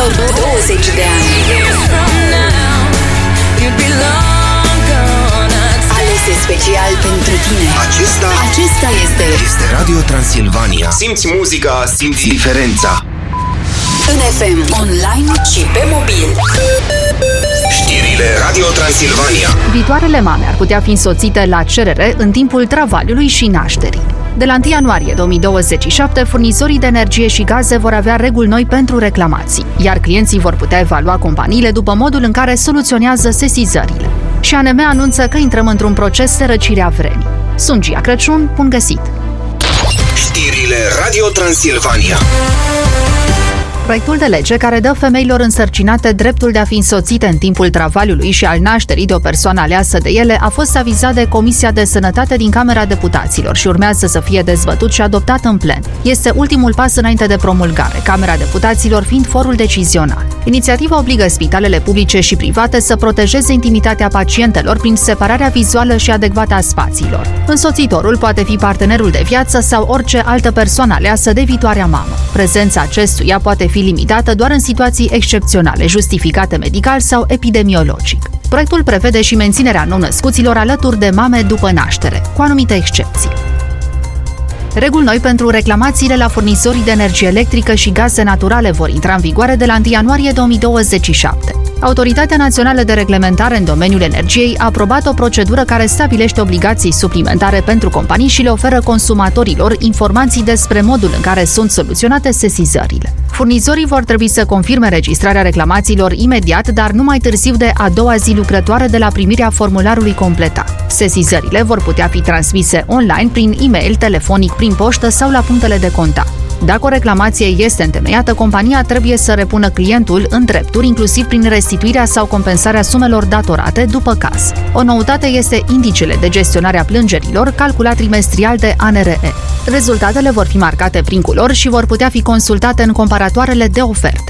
Vreo 20 de ani. Alese special pentru tine. Acesta este Radio Transilvania. Simți muzica, simți diferența. în FM, online și pe mobil. Știrile Radio Transilvania. Viitoarele mame ar putea fi însoțite la cerere în timpul travaliului și nașterii. De la 1 ianuarie 2027, furnizorii de energie și gaze vor avea reguli noi pentru reclamații, iar clienții vor putea evalua companiile după modul în care soluționează sesizările. Și ANM anunță că intrăm într-un proces de răcire a vremii. Sunt Gia Crăciun, bun găsit! Știrile Radio Transilvania. Proiectul de lege care dă femeilor însărcinate dreptul de a fi însoțite în timpul travaliului și al nașterii de o persoană aleasă de ele a fost avizat de Comisia de Sănătate din Camera Deputaților și urmează să fie dezbătut și adoptat în plen. Este ultimul pas înainte de promulgare, Camera Deputaților fiind forul decizional. Inițiativa obligă spitalele publice și private să protejeze intimitatea pacientelor prin separarea vizuală și adecvată a spațiilor. Însoțitorul poate fi partenerul de viață sau orice altă persoană aleasă de viitoarea mamă. Prezența acestuia poate fi limitată doar în situații excepționale, justificate medical sau epidemiologic. Proiectul prevede și menținerea nou-născuților alături de mame după naștere, cu anumite excepții. Reguli noi pentru reclamațiile la furnizorii de energie electrică și gaze naturale vor intra în vigoare de la 1 ianuarie 2027. Autoritatea Națională de Reglementare în domeniul energiei a aprobat o procedură care stabilește obligații suplimentare pentru companii și le oferă consumatorilor informații despre modul în care sunt soluționate sesizările. Furnizorii vor trebui să confirme înregistrarea reclamațiilor imediat, dar nu mai târziu de a doua zi lucrătoare de la primirea formularului completat. Sesizările vor putea fi transmise online, prin e-mail, telefonic, prin poștă sau la punctele de contact. Dacă o reclamație este întemeiată, compania trebuie să repună clientul în drepturi, inclusiv prin restituirea sau compensarea sumelor datorate după caz. O noutate este indicele de gestionare a plângerilor, calculat trimestrial de ANRE. Rezultatele vor fi marcate prin culori și vor putea fi consultate în comparatoarele de oferte.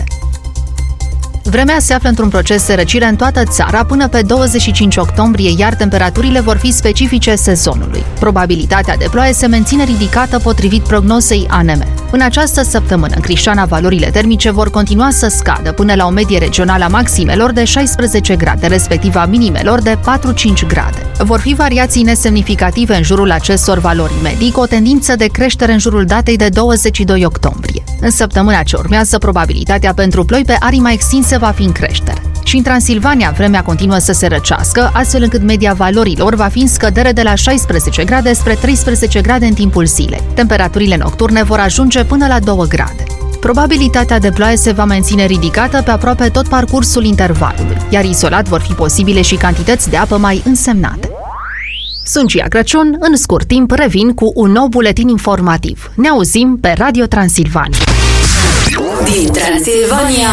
Vremea se află într-un proces de răcire în toată țara până pe 25 octombrie, iar temperaturile vor fi specifice sezonului. Probabilitatea de ploaie se menține ridicată potrivit prognozei ANM. În această săptămână, în Crișana, valorile termice vor continua să scadă până la o medie regională a maximelor de 16 grade, respectiv a minimelor de 4-5 grade. Vor fi variații nesemnificative în jurul acestor valori medii, cu o tendință de creștere în jurul datei de 22 octombrie. În săptămâna ce urmează, probabilitatea pentru ploi pe arii mai extinse va fi în creștere. Și în Transilvania, vremea continuă să se răcească, astfel încât media valorilor va fi în scădere de la 16 grade spre 13 grade în timpul zilei. Temperaturile nocturne vor ajunge până la 2 grade. Probabilitatea de ploaie se va menține ridicată pe aproape tot parcursul intervalului, iar izolat vor fi posibile și cantități de apă mai însemnate. Sunt Gia Crăciun, în scurt timp revin cu un nou buletin informativ. Ne auzim pe Radio Transilvania. Din Transilvania,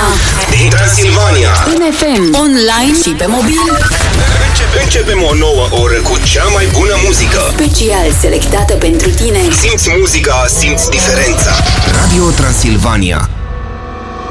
În FM, online și pe mobil. Începem o nouă oră cu cea mai bună muzică. Special selectată pentru tine. Simți muzica, simți diferența. Radio Transilvania.